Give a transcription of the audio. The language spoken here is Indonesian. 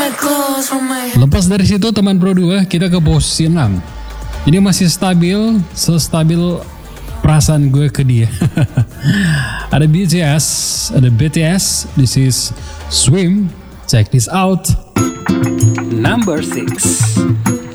Lepas dari situ teman Pro 2, kita ke posisi 6. Ini masih stabil, sestabil perasaan gue ke dia. Ada BTS, this is Swim, check this out. Number 6.